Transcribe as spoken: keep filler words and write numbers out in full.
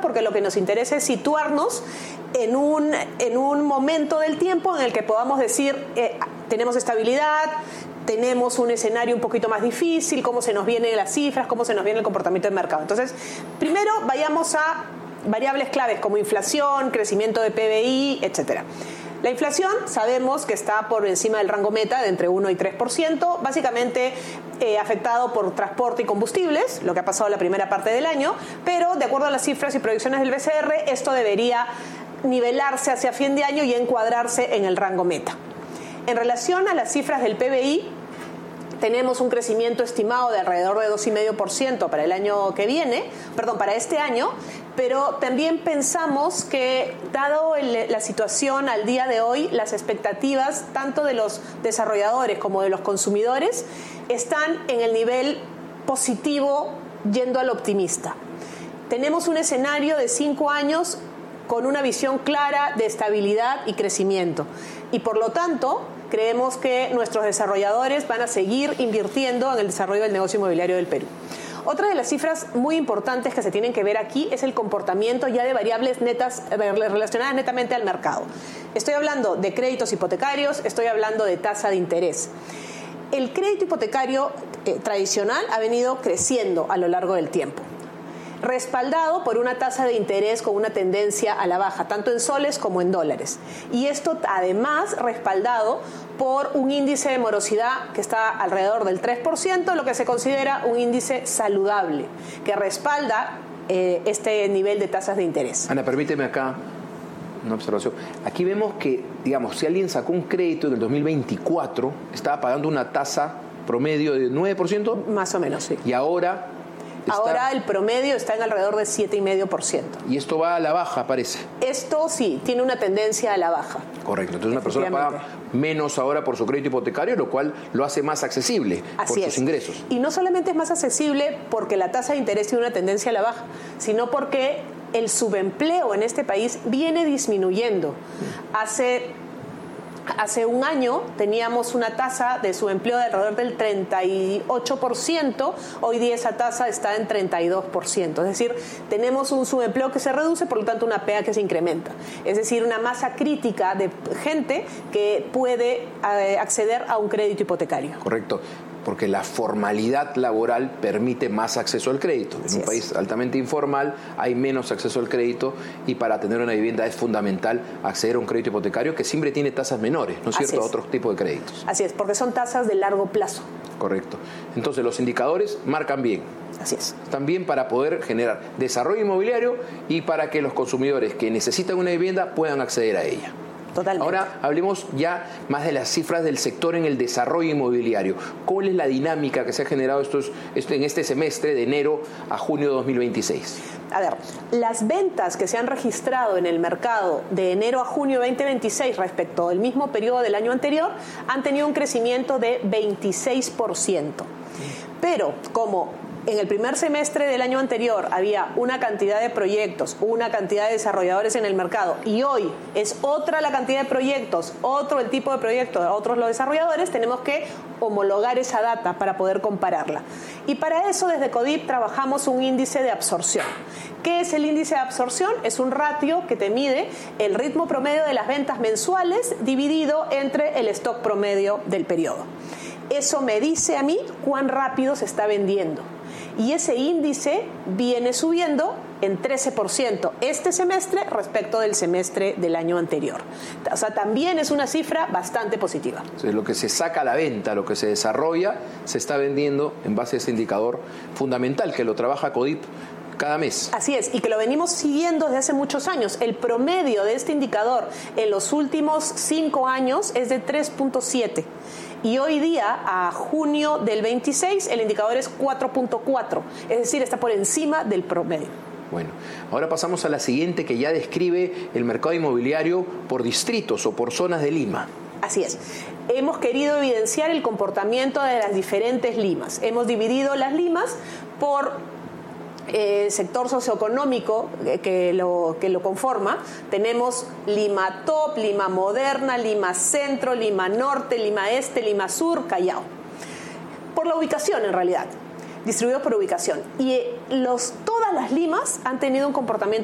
porque lo que nos interesa es situarnos en un, en un momento del tiempo en el que podamos decir, eh, tenemos estabilidad, tenemos un escenario un poquito más difícil, cómo se nos vienen las cifras, cómo se nos viene el comportamiento del mercado. Entonces, primero vayamos a variables claves como inflación, crecimiento de P B I, etcétera. La inflación sabemos que está por encima del rango meta de entre uno y tres por ciento, básicamente eh, afectado por transporte y combustibles, lo que ha pasado la primera parte del año, pero de acuerdo a las cifras y proyecciones del B C R, esto debería nivelarse hacia fin de año y encuadrarse en el rango meta. En relación a las cifras del P B I, tenemos un crecimiento estimado de alrededor de dos coma cinco por ciento para el año que viene, perdón, para este año, pero también pensamos que, dado el, la situación al día de hoy, las expectativas tanto de los desarrolladores como de los consumidores están en el nivel positivo yendo al optimista. Tenemos un escenario de cinco años con una visión clara de estabilidad y crecimiento y, por lo tanto, creemos que nuestros desarrolladores van a seguir invirtiendo en el desarrollo del negocio inmobiliario del Perú. Otra de las cifras muy importantes que se tienen que ver aquí es el comportamiento ya de variables netas relacionadas netamente al mercado. Estoy hablando de créditos hipotecarios, estoy hablando de tasa de interés. El crédito hipotecario eh, tradicional ha venido creciendo a lo largo del tiempo, respaldado por una tasa de interés con una tendencia a la baja, tanto en soles como en dólares. Y esto además respaldado por un índice de morosidad que está alrededor del tres por ciento, lo que se considera un índice saludable, que respalda eh, este nivel de tasas de interés. Ana, permíteme acá una observación. Aquí vemos que, digamos, si alguien sacó un crédito en el dos mil veinticuatro, estaba pagando una tasa promedio de nueve por ciento. Más o menos, sí. Y ahora... Está... Ahora el promedio está en alrededor de siete coma cinco por ciento. Y esto va a la baja, parece. Esto sí, tiene una tendencia a la baja. Correcto. Entonces una persona paga menos ahora por su crédito hipotecario, lo cual lo hace más accesible Así por es. sus ingresos. Y no solamente es más accesible porque la tasa de interés tiene una tendencia a la baja, sino porque el subempleo en este país viene disminuyendo. Hace... Hace un año teníamos una tasa de subempleo de alrededor del treinta y ocho por ciento, hoy día esa tasa está en treinta y dos por ciento, es decir, tenemos un subempleo que se reduce, por lo tanto una P E A que se incrementa, es decir, una masa crítica de gente que puede eh, acceder a un crédito hipotecario. Correcto. Porque la formalidad laboral permite más acceso al crédito. En Así un es. país altamente informal hay menos acceso al crédito y para tener una vivienda es fundamental acceder a un crédito hipotecario que siempre tiene tasas menores, ¿no es cierto?, a otros tipos de créditos. Así es, porque son tasas de largo plazo. Correcto. Entonces los indicadores marcan bien. Así es. Están bien para poder generar desarrollo inmobiliario y para que los consumidores que necesitan una vivienda puedan acceder a ella. Totalmente. Ahora hablemos ya más de las cifras del sector en el desarrollo inmobiliario. ¿Cuál es la dinámica que se ha generado estos, esto, en este semestre de enero a junio de dos mil veintiséis? A ver, las ventas que se han registrado en el mercado de enero a junio de veinte veintiséis respecto al mismo periodo del año anterior han tenido un crecimiento de veintiséis por ciento. Pero como en el primer semestre del año anterior había una cantidad de proyectos, una cantidad de desarrolladores en el mercado y hoy es otra la cantidad de proyectos, otro el tipo de proyectos, otros los desarrolladores, tenemos que homologar esa data para poder compararla. Y para eso desde CODIP trabajamos un índice de absorción. ¿Qué es el índice de absorción? Es un ratio que te mide el ritmo promedio de las ventas mensuales dividido entre el stock promedio del periodo. Eso me dice a mí cuán rápido se está vendiendo. Y ese índice viene subiendo en trece por ciento este semestre respecto del semestre del año anterior. O sea, también es una cifra bastante positiva. Entonces, lo que se saca a la venta, lo que se desarrolla, se está vendiendo en base a ese indicador fundamental que lo trabaja CODIP cada mes. Así es, y que lo venimos siguiendo desde hace muchos años. El promedio de este indicador en los últimos cinco años es de tres punto siete. Y hoy día, a junio del veintiséis, el indicador es cuatro punto cuatro, es decir, está por encima del promedio. Bueno, ahora pasamos a la siguiente que ya describe el mercado inmobiliario por distritos o por zonas de Lima. Así es. Hemos querido evidenciar el comportamiento de las diferentes limas. Hemos dividido las limas por Eh, sector socioeconómico eh, que, lo, que lo conforma. Tenemos Lima Top, Lima Moderna, Lima Centro, Lima Norte, Lima Este, Lima Sur, Callao. Por la ubicación, en realidad, distribuidos por ubicación. Y eh, los, todas las limas han tenido un comportamiento